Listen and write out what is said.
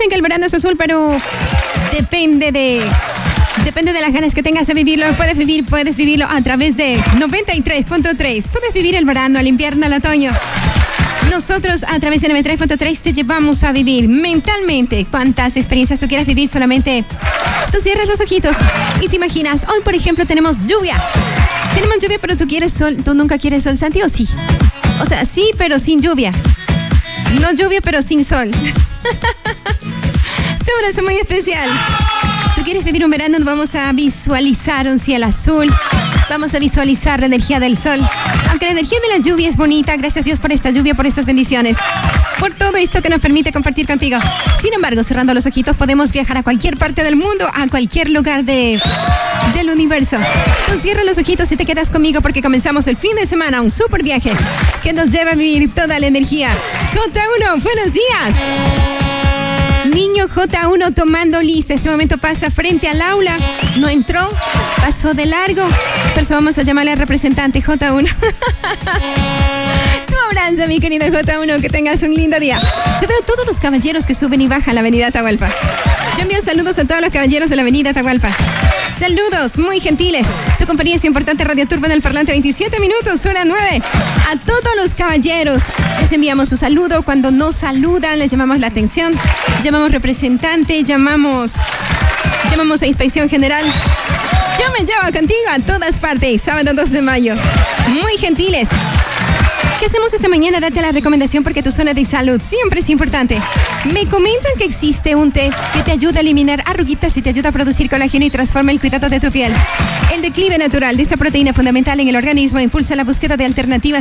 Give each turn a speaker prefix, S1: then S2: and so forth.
S1: Dicen que el verano es azul, pero depende de las ganas que tengas de vivirlo. Puedes vivirlo a través de 93.3. Puedes vivir el verano, el invierno, el otoño. Nosotros a través de 93.3 te llevamos a vivir mentalmente cuantas experiencias tú quieras vivir. Solamente tú cierras los ojitos y te imaginas. Hoy, por ejemplo, tenemos lluvia. Tenemos lluvia, pero tú quieres sol. ¿Tú nunca quieres sol, Santi, o sí? O sea, sí, pero sin lluvia. No lluvia, pero sin sol. Tu abrazo muy especial. Tú quieres vivir un verano, vamos a visualizar un cielo azul. Vamos a visualizar la energía del sol. Aunque la energía de la lluvia es bonita, gracias a Dios por esta lluvia, por estas bendiciones, por todo esto que nos permite compartir contigo. Sin embargo, cerrando los ojitos, podemos viajar a cualquier parte del mundo, a cualquier lugar del universo. Tú cierras los ojitos y te quedas conmigo porque comenzamos el fin de semana, un super viaje que nos lleva a vivir toda la energía. J1, buenos días. Niño J1 tomando lista. Este momento pasa frente al aula. No entró, pasó de largo. Por eso vamos a llamarle al representante J1. Tu abrazo, mi querido J1. Que tengas un lindo día. Yo veo todos los caballeros que suben y bajan la avenida Atahualpa. Yo envío saludos a todos los caballeros de la avenida Atahualpa. Saludos muy gentiles. Tu compañía es importante. Radio Turbo en el parlante, 27 minutos, hora 9. A todos los caballeros les enviamos su saludo. Cuando nos saludan, les llamamos la atención. Llamamos representante, llamamos a inspección general. Yo me llevo contigo a todas partes. Sábado 2 de mayo. Muy gentiles. ¿Qué hacemos esta mañana? Date la recomendación porque tu zona de salud siempre es importante. Me comentan que existe un té que te ayuda a eliminar arruguitas y te ayuda a producir colágeno y transforma el cuidado de tu piel. El declive natural de esta proteína fundamental en el organismo impulsa la búsqueda de alternativas